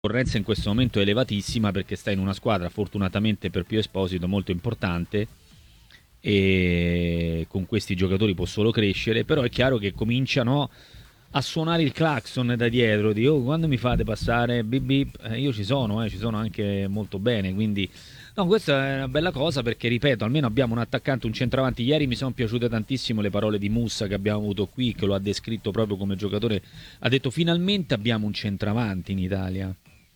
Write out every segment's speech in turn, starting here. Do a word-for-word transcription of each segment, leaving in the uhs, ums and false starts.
concorrenza in questo momento è elevatissima perché sta in una squadra fortunatamente per Pio Esposito molto importante e con questi giocatori può solo crescere, però è chiaro che cominciano a suonare il clacson da dietro di oh, quando mi fate passare bip bip, eh, io ci sono, eh, ci sono anche molto bene, quindi no, questa è una bella cosa perché ripeto, almeno abbiamo un attaccante, un centravanti. Ieri mi sono piaciute tantissimo le parole di Mussa che abbiamo avuto qui, che lo ha descritto proprio come giocatore, ha detto finalmente abbiamo un centravanti in Italia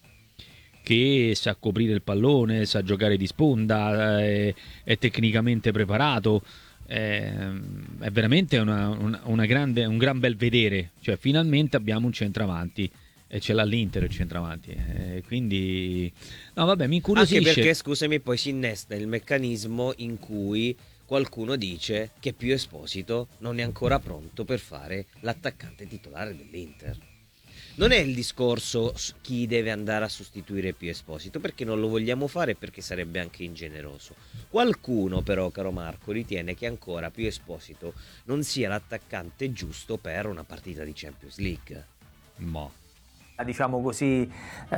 che sa coprire il pallone, sa giocare di sponda, è, è tecnicamente preparato, è, è veramente una, una, una grande, un gran bel vedere, cioè finalmente abbiamo un centravanti e ce l'ha l'Inter il centravanti, eh, quindi no vabbè mi Anche incuriosisce. perché, scusami, poi si innesta il meccanismo in cui qualcuno dice che Pio Esposito non è ancora pronto per fare l'attaccante titolare dell'Inter. Non è il discorso chi deve andare a sostituire Pio Esposito, perché non lo vogliamo fare e perché sarebbe anche ingeneroso. Qualcuno però, caro Marco, ritiene che ancora Pio Esposito non sia l'attaccante giusto per una partita di Champions League. Mo. Diciamo così,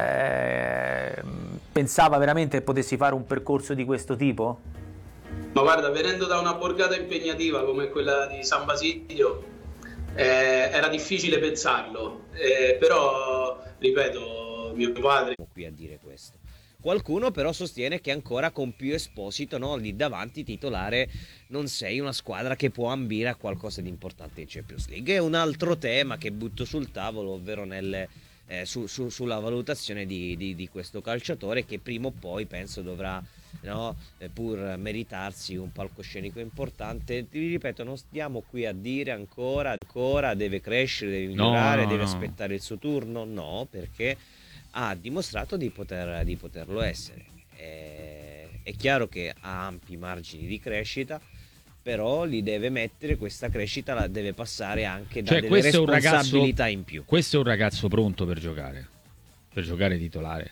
eh, pensava veramente che potessi fare un percorso di questo tipo? Ma guarda, venendo da una borgata impegnativa come quella di San Basilio, eh, era difficile pensarlo, eh, però, ripeto, mio padre... Qui a dire questo. Qualcuno però sostiene che ancora con Pio Esposito, no, lì davanti titolare, non sei una squadra che può ambire a qualcosa di importante in Champions League. È un altro tema che butto sul tavolo, ovvero nelle... Eh, su, su, sulla valutazione di, di, di questo calciatore che prima o poi penso dovrà, no, eh, pur meritarsi un palcoscenico importante. Ti ripeto, non stiamo qui a dire ancora, ancora deve crescere, deve migliorare, no, no, deve no. aspettare il suo turno, no, perché ha dimostrato di, poter, di poterlo essere. Eh, è chiaro che ha ampi margini di crescita, però li deve mettere, questa crescita la deve passare anche da Cioè, delle questo è un responsabilità ragazzo, in più. questo è un ragazzo pronto per giocare, per giocare titolare.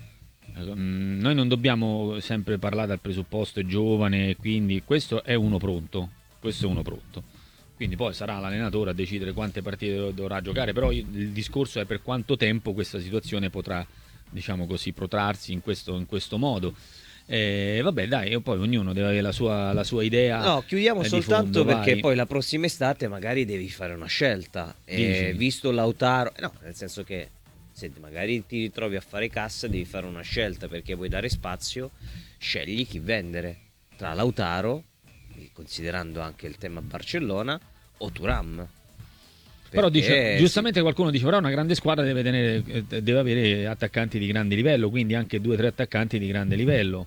Mm, Noi non dobbiamo sempre parlare dal presupposto è giovane, quindi questo è uno pronto, questo è uno pronto. Quindi poi sarà l'allenatore a decidere quante partite dovrà giocare, però il, il discorso è per quanto tempo questa situazione potrà, diciamo così, protrarsi in questo, in questo modo. Eh, vabbè dai, poi ognuno deve avere la sua, la sua idea. No, chiudiamo eh, di soltanto fondo, perché vai. poi la prossima estate magari devi fare una scelta. E Dici? visto Lautaro, no, nel senso che se magari ti ritrovi a fare cassa devi fare una scelta perché vuoi dare spazio, scegli chi vendere tra Lautaro, considerando anche il tema Barcellona, o Thuram. Però Perché dice, giustamente qualcuno dice però una grande squadra deve, tenere, eh, deve avere attaccanti di grande livello, quindi anche due o tre attaccanti di grande livello.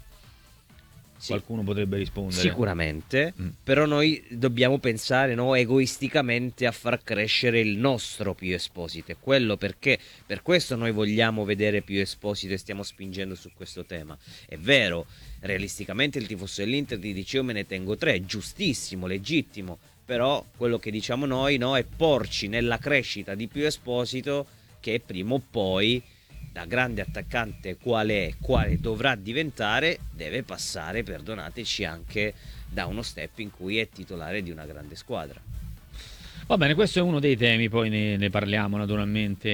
sì, Qualcuno potrebbe rispondere. sicuramente, Mm. però noi dobbiamo pensare, no, egoisticamente a far crescere il nostro Pio Esposito. È quello perché per questo noi vogliamo vedere Pio Esposito e stiamo spingendo su questo tema. È vero, realisticamente il tifoso dell'Inter ti dice io me ne tengo tre, giustissimo, legittimo, però quello che diciamo noi, no, è porci nella crescita di Pio Esposito che prima o poi, da grande attaccante quale è, quale dovrà diventare, deve passare, perdonateci, anche da uno step in cui è titolare di una grande squadra. Va bene, questo è uno dei temi, poi ne, ne parliamo naturalmente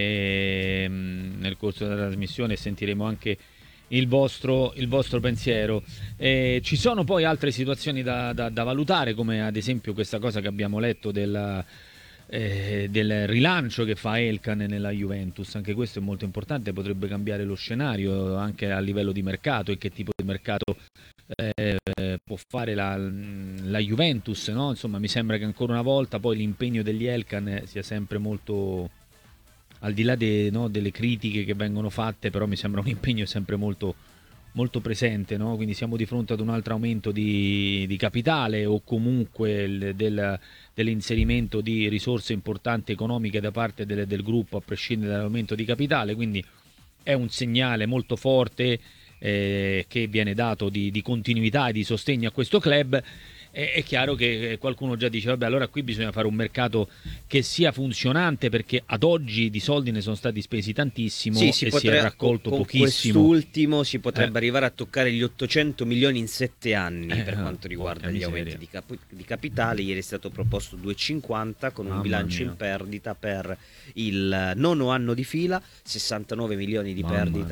ehm, nel corso della trasmissione e sentiremo anche il vostro, il vostro pensiero. Eh, ci sono poi altre situazioni da, da, da valutare, come ad esempio questa cosa che abbiamo letto della, eh, del rilancio che fa Elkan nella Juventus. Anche questo è molto importante, potrebbe cambiare lo scenario anche a livello di mercato e che tipo di mercato eh, può fare la, la Juventus, no? Insomma, mi sembra che ancora una volta poi l'impegno degli Elkan sia sempre molto, al di là de, no, delle critiche che vengono fatte, però mi sembra un impegno sempre molto, molto presente, no? Quindi siamo di fronte ad un altro aumento di, di capitale o comunque il, del, dell'inserimento di risorse importanti economiche da parte del, del gruppo a prescindere dall'aumento di capitale, quindi è un segnale molto forte eh, che viene dato di, di continuità e di sostegno a questo club. è, è chiaro che qualcuno già dice vabbè, allora qui bisogna fare un mercato che sia funzionante, perché ad oggi di soldi ne sono stati spesi tantissimo sì, si e potrebbe, si è raccolto con, con pochissimo. Quest'ultimo si potrebbe Eh. arrivare a toccare gli ottocento milioni in sette anni Eh, per no, quanto riguarda porca gli miseria. aumenti di, cap- di capitale. Ieri è stato proposto due virgola cinquanta con un Mamma bilancio mia. in perdita per il nono anno di fila, sessantanove milioni di Mamma perdita